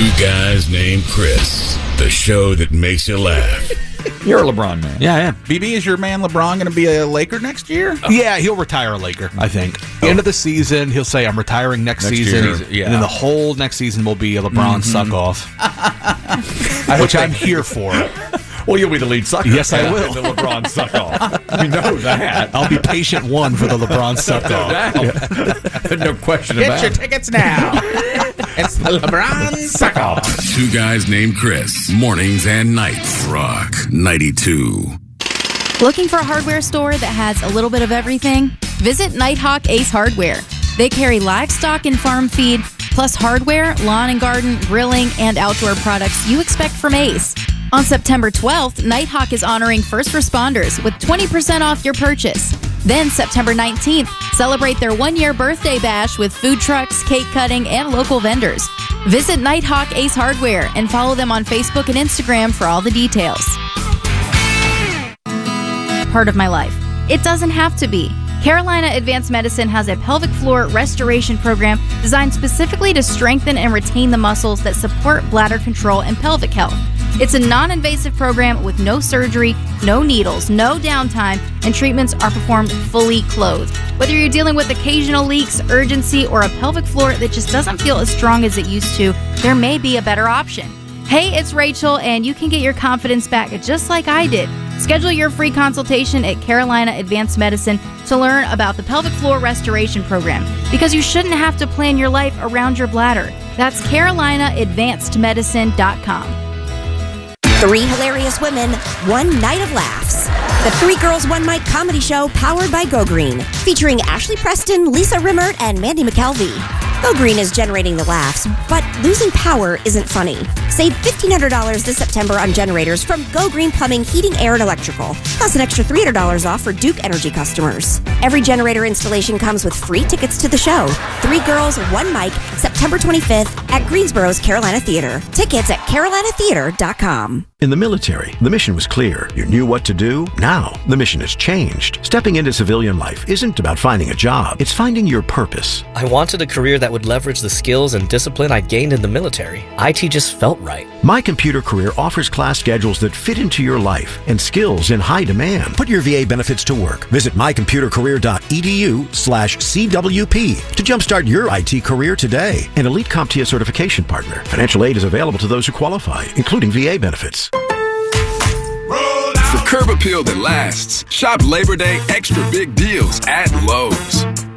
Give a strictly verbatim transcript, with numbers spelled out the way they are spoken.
Two guys named Chris, the show that makes you laugh. You're a LeBron man. Yeah, yeah. B B, is your man LeBron going to be a Laker next year? Oh. Yeah, he'll retire a Laker, I think. Oh. End of the season, he'll say, I'm retiring next, next season. Year, yeah. And then the whole next season will be a LeBron mm-hmm. suck-off. Which I'm here for. Well, you'll be the lead sucker. Yes, I will. The LeBron suck-off. We know that. I'll be patient one for the LeBron suck-off. No, yeah. No question Get about it. Get your tickets now. It's the LeBron suck-off. Two guys named Chris. Mornings and nights. Rock ninety-two. Looking for a hardware store that has a little bit of everything? Visit Nighthawk Ace Hardware. They carry livestock and farm feed, plus hardware, lawn and garden, grilling, and outdoor products you expect from Ace. On September twelfth, Nighthawk is honoring first responders with twenty percent off your purchase. Then September nineteenth, celebrate their one-year birthday bash with food trucks, cake cutting, and local vendors. Visit Nighthawk Ace Hardware and follow them on Facebook and Instagram for all the details. Part of my life. It doesn't have to be. Carolina Advanced Medicine has a pelvic floor restoration program designed specifically to strengthen and retain the muscles that support bladder control and pelvic health. It's a non-invasive program with no surgery, no needles, no downtime, and treatments are performed fully clothed. Whether you're dealing with occasional leaks, urgency, or a pelvic floor that just doesn't feel as strong as it used to, there may be a better option. Hey, it's Rachel, and you can get your confidence back just like I did. Schedule your free consultation at Carolina Advanced Medicine to learn about the pelvic floor restoration program, because you shouldn't have to plan your life around your bladder. That's carolina advanced medicine dot com. Three hilarious women, one night of laughs. The Three Girls, One Mic comedy show powered by Go Green, featuring Ashley Preston, Lisa Rimmert, and Mandy McKelvey. Go Green is generating the laughs, but losing power isn't funny. Save fifteen hundred dollars this September on generators from Go Green Plumbing, Heating, Air, and Electrical, plus an extra three hundred dollars off for Duke Energy customers. Every generator installation comes with free tickets to the show. Three Girls, One Mic, September twenty-fifth at Greensboro's Carolina Theater. Tickets at carolina theater dot com. In the military, the mission was clear. You knew what to do. Now, the mission has changed. Stepping into civilian life isn't about finding a job. It's finding your purpose. I wanted a career that would leverage the skills and discipline I gained in the military. I T just felt right. My Computer Career offers class schedules that fit into your life and skills in high demand. Put your V A benefits to work. Visit my computer career dot e d u slash C W P to jumpstart your I T career today. An Elite CompTIA certification partner. Financial aid is available to those who qualify, including V A benefits. For curb appeal that lasts, shop Labor Day extra big deals at Lowe's.